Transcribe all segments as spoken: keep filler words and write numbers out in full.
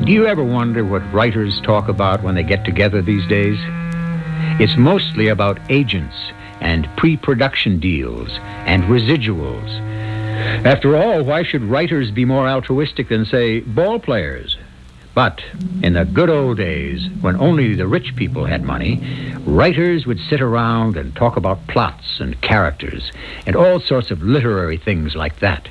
Do you ever wonder what writers talk about when they get together these days? It's mostly about agents and pre-production deals and residuals. After all, why should writers be more altruistic than, say, ball players? But in the good old days, when only the rich people had money, writers would sit around and talk about plots and characters and all sorts of literary things like that.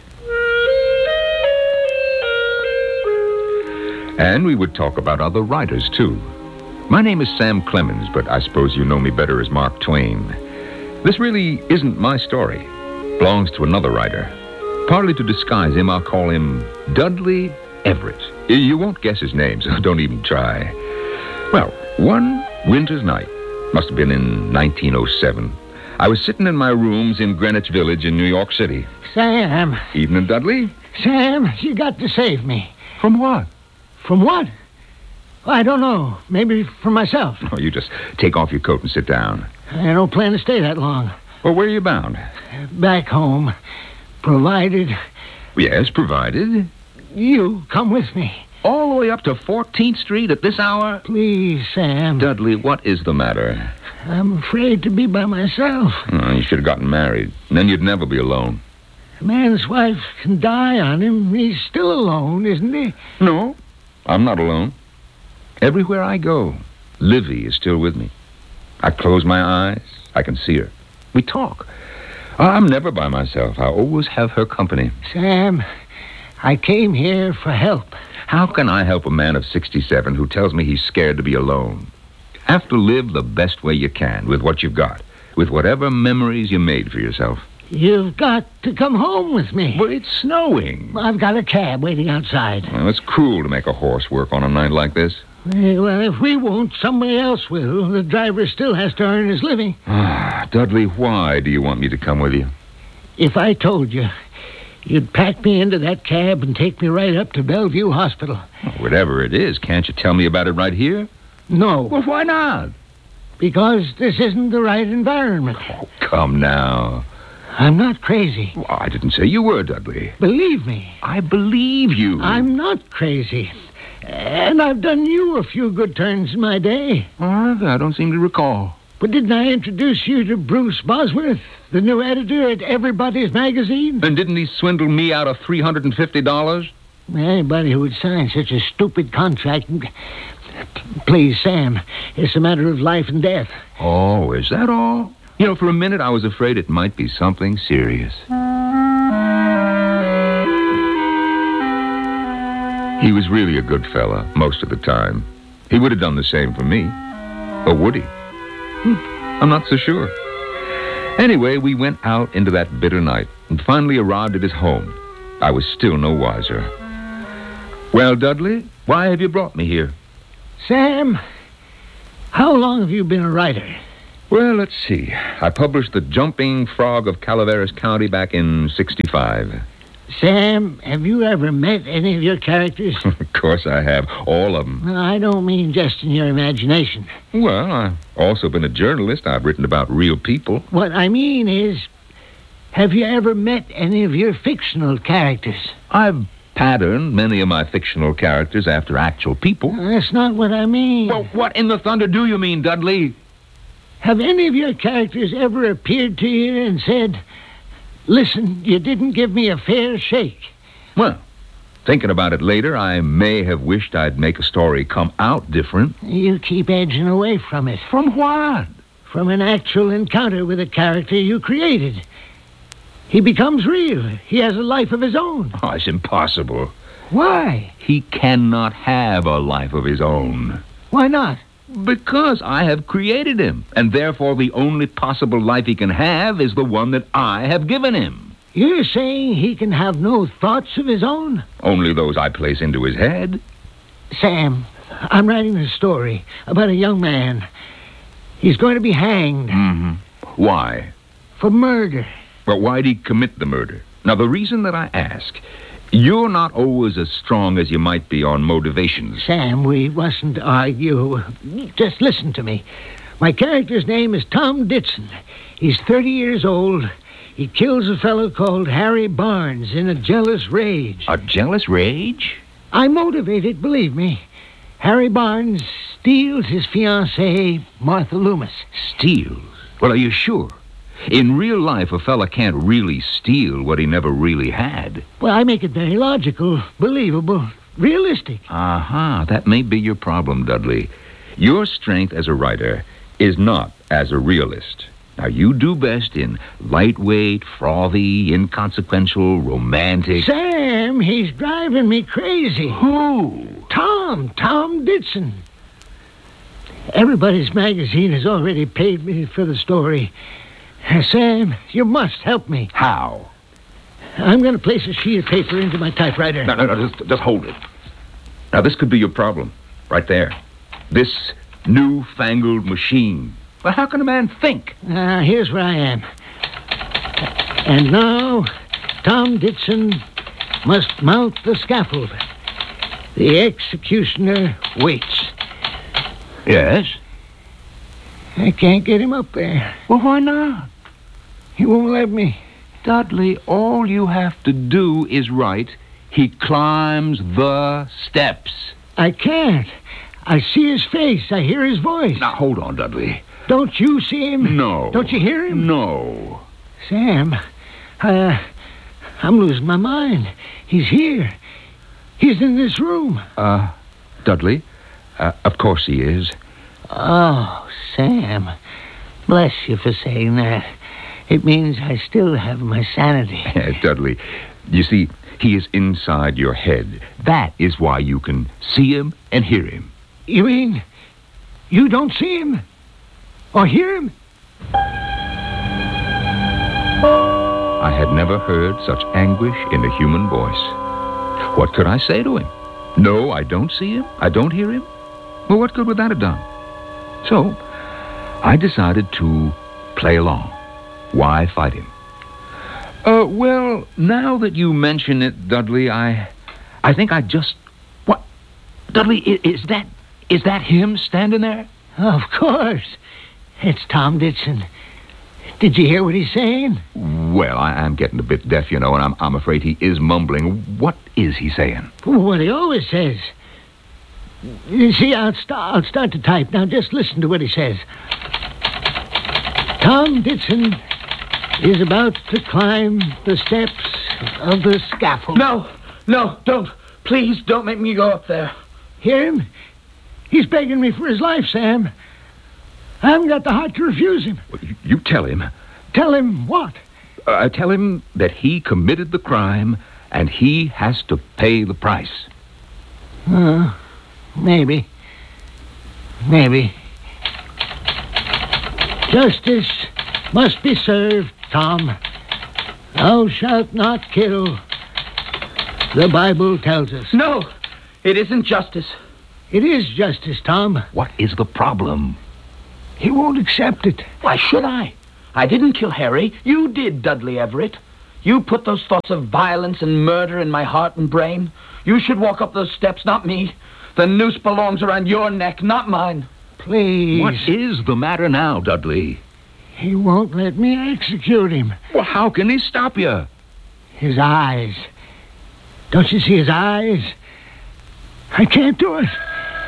And we would talk about other writers, too. My name is Sam Clemens, but I suppose you know me better as Mark Twain. This really isn't my story. It belongs to another writer. Partly to disguise him, I'll call him Dudley Everett. You won't guess his name, so don't even try. Well, one winter's night, must have been in nineteen oh seven, I was sitting in my rooms in Greenwich Village in New York City. Sam. Evening, Dudley. Sam, you got to save me. From what? From what? I don't know. Maybe from myself. Oh, you just take off your coat and sit down. I don't plan to stay that long. Well, where are you bound? Back home. Provided... Yes, provided. You come with me. All the way up to fourteenth Street at this hour? Please, Sam. Dudley, what is the matter? I'm afraid to be by myself. Oh, you should have gotten married. Then you'd never be alone. A man's wife can die on him. He's still alone, isn't he? No, I'm not alone. Everywhere I go, Livy is still with me. I close my eyes, I can see her. We talk. I'm never by myself. I always have her company. Sam, I came here for help. How can I help a man of sixty-seven who tells me he's scared to be alone? You have to live the best way you can with what you've got, with whatever memories you made for yourself. You've got to come home with me. But it's snowing. I've got a cab waiting outside. Well, it's cruel to make a horse work on a night like this. Well, if we won't, somebody else will. The driver still has to earn his living. Ah, Dudley, why do you want me to come with you? If I told you, you'd pack me into that cab and take me right up to Bellevue Hospital. Well, whatever it is, can't you tell me about it right here? No. Well, why not? Because this isn't the right environment. Oh, come now. I'm not crazy. Well, I didn't say you were, Dudley. Believe me. I believe you. I'm not crazy. And I've done you a few good turns in my day. Oh, I don't seem to recall. But didn't I introduce you to Bruce Bosworth, the new editor at Everybody's Magazine? And didn't he swindle me out of three hundred fifty dollars? Anybody who would sign such a stupid contract... Please, Sam, it's a matter of life and death. Oh, is that all? You know, for a minute I was afraid it might be something serious. He was really a good fella most of the time. He would have done the same for me. Or would he? Hmm, I'm not so sure. Anyway, we went out into that bitter night and finally arrived at his home. I was still no wiser. Well, Dudley, why have you brought me here? Sam, how long have you been a writer? Well, let's see. I published The Jumping Frog of Calaveras County back in sixty-five. Sam, have you ever met any of your characters? Of course I have. All of them. I don't mean just in your imagination. Well, I've also been a journalist. I've written about real people. What I mean is, have you ever met any of your fictional characters? I've patterned many of my fictional characters after actual people. That's not what I mean. Well, what in the thunder do you mean, Dudley? Have any of your characters ever appeared to you and said, "Listen, you didn't give me a fair shake"? Well, thinking about it later, I may have wished I'd make a story come out different. You keep edging away from it. From what? From an actual encounter with a character you created. He becomes real. He has a life of his own. Oh, it's impossible. Why? He cannot have a life of his own. Why not? Because I have created him, and therefore the only possible life he can have is the one that I have given him. You're saying he can have no thoughts of his own? Only those I place into his head. Sam, I'm writing a story about a young man. He's going to be hanged. Mm-hmm. Why? For murder. Well, why'd he commit the murder? Now, the reason that I ask, you're not always as strong as you might be on motivations. Sam, we mustn't argue. Just listen to me. My character's name is Tom Ditson. He's thirty years old. He kills a fellow called Harry Barnes in a jealous rage. A jealous rage? I'm motivated, believe me. Harry Barnes steals his fiancée, Martha Loomis. Steals? Well, are you sure? In real life, a fella can't really steal what he never really had. Well, I make it very logical, believable, realistic. Aha, that may be your problem, Dudley. Your strength as a writer is not as a realist. Now, you do best in lightweight, frothy, inconsequential, romantic... Sam, he's driving me crazy. Who? Tom, Tom Ditson. Everybody's Magazine has already paid me for the story. Uh, Sam, you must help me. How? I'm going to place a sheet of paper into my typewriter. No, no, no, just, just hold it. Now, this could be your problem, right there. This newfangled machine. Well, how can a man think? Now, uh, here's where I am. And now, Tom Ditson must mount the scaffold. The executioner waits. Yes? I can't get him up there. Well, why not? He won't let me. Dudley, all you have to do is write, he climbs the steps. I can't. I see his face. I hear his voice. Now, hold on, Dudley. Don't you see him? No. Don't you hear him? No. Sam, uh, I'm losing my mind. He's here. He's in this room. Uh, Dudley, uh, of course he is. Oh, Sam, bless you for saying that. It means I still have my sanity. Dudley, you see, he is inside your head. That is why you can see him and hear him. You mean you don't see him? Or hear him? I had never heard such anguish in a human voice. What could I say to him? No, I don't see him. I don't hear him. Well, what good would that have done? So, I decided to play along. Why fight him? Uh, well, now that you mention it, Dudley, I... I think I just... What? Dudley, is, is that... Is that him standing there? Of course. It's Tom Ditson. Did you hear what he's saying? Well, I, I'm getting a bit deaf, you know, and I'm, I'm afraid he is mumbling. What is he saying? What he always says. You see, I'll, st- I'll start to type. Now, just listen to what he says. Tom Ditson is about to climb the steps of the scaffold. No, no, don't. Please don't make me go up there. Hear him? He's begging me for his life, Sam. I haven't got the heart to refuse him. Well, you, you tell him. Tell him what? Uh, tell him that he committed the crime and he has to pay the price. Uh, maybe. Maybe. Justice must be served, Tom. Thou shalt not kill. The Bible tells us. No, it isn't justice. It is justice, Tom. What is the problem? He won't accept it. Why should I? I didn't kill Harry. You did, Dudley Everett. You put those thoughts of violence and murder in my heart and brain. You should walk up those steps, not me. The noose belongs around your neck, not mine. Please. What is the matter now, Dudley? He won't let me execute him. Well, how can he stop you? His eyes. Don't you see his eyes? I can't do it.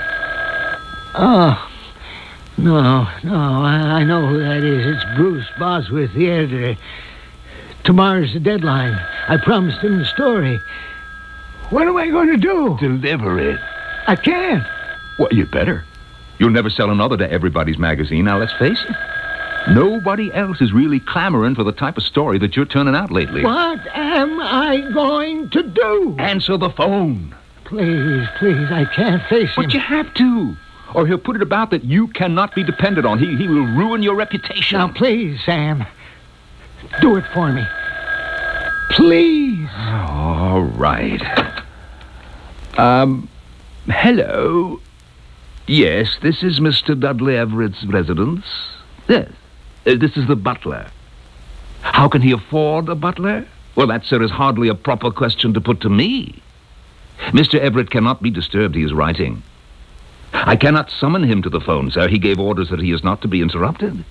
Oh, no, no, I, I know who that is. It's Bruce Bosworth, the editor. Tomorrow's the deadline. I promised him the story. What am I going to do? Deliver it. I can't. Well, you better. You'll never sell another to Everybody's Magazine. Now, let's face it. Nobody else is really clamoring for the type of story that you're turning out lately. What am I going to do? Answer the phone. Please, please, I can't face him. But you have to. Or he'll put it about that you cannot be depended on. He, he will ruin your reputation. Now, please, Sam. Do it for me. Please. All right. Um, hello. Yes, this is Mister Dudley Everett's residence. Yes, uh, this is the butler. How can he afford a butler? Well, that, sir, is hardly a proper question to put to me. Mister Everett cannot be disturbed. He is writing. I cannot summon him to the phone, sir. He gave orders that he is not to be interrupted.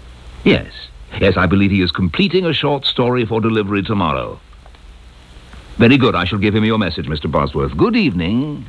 Yes. Yes, I believe he is completing a short story for delivery tomorrow. Very good. I shall give him your message, Mister Bosworth. Good evening.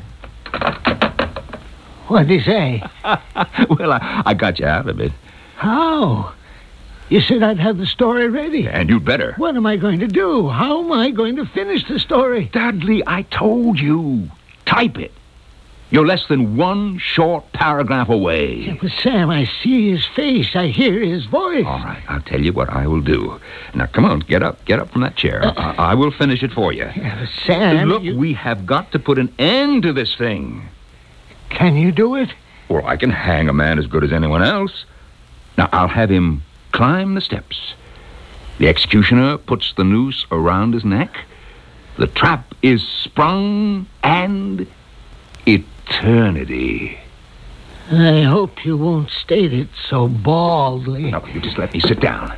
What'd he say? Well, I, I got you out of it. How? You said I'd have the story ready. And you'd better. What am I going to do? How am I going to finish the story? Dudley, I told you. Type it. You're less than one short paragraph away. Yeah, but Sam, I see his face. I hear his voice. All right, I'll tell you what I will do. Now, come on, get up. Get up from that chair. Uh, I, I will finish it for you. Yeah, but Sam, Look, you... we have got to put an end to this thing. Can you do it? Well, I can hang a man as good as anyone else. Now, I'll have him climb the steps. The executioner puts the noose around his neck. The trap is sprung, and eternity. I hope you won't state it so baldly. No, you just let me sit down.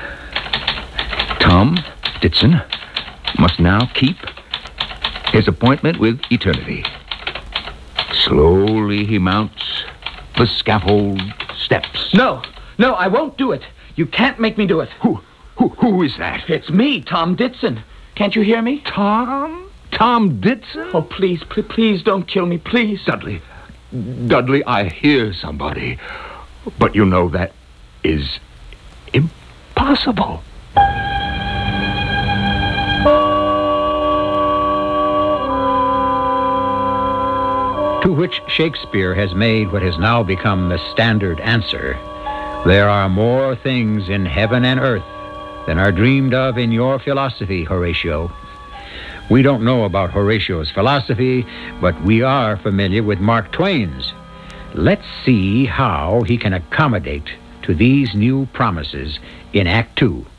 Tom Ditson must now keep his appointment with eternity. Slowly he mounts the scaffold steps. No, no, I won't do it. You can't make me do it. Who, who, who is that? It's me, Tom Ditson. Can't you hear me? Tom? Tom Ditson? Oh, please, please, please don't kill me, please. Dudley, Dudley, I hear somebody. But you know that is impossible. To which Shakespeare has made what has now become the standard answer. There are more things in heaven and earth than are dreamed of in your philosophy, Horatio. We don't know about Horatio's philosophy, but we are familiar with Mark Twain's. Let's see how he can accommodate to these new promises in Act Two.